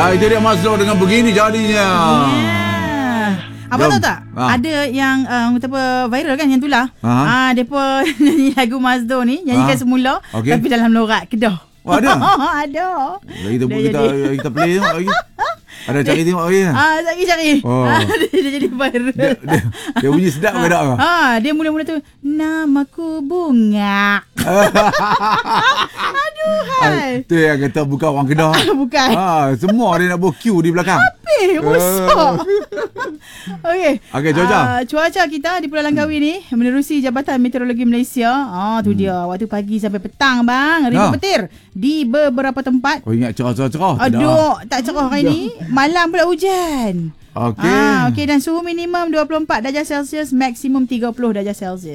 Itu dia Maslow dengan begini jadinya. Abang tahu tak? Ada yang kata apa viral kan yang tu lah. Depa nyanyi lagu Maslow ni, nyanyikan semula tapi dalam lorat Kedah. Ada? Ada. Kita play tengok lagi. Ada cari tengok lagi. Cari. Dia jadi viral. Dia bunyi sedap ke tak? Dia mula-mula tu namaku Bunga. Aduhai. Tu yang kata bukan orang Kedah. Bukan. Semua dia nak buat queue di belakang. Rosak. Okey, cuaca kita di Pulau Langkawi ni menerusi Jabatan Meteorologi Malaysia. Tu dia waktu pagi sampai petang bang, ribu petir di beberapa tempat. Ingat cerah-cerah. Aduh, tak cerah hari ni. Malam pula hujan. Okey, dan suhu minimum 24 darjah Celsius, maksimum 30 darjah Celsius.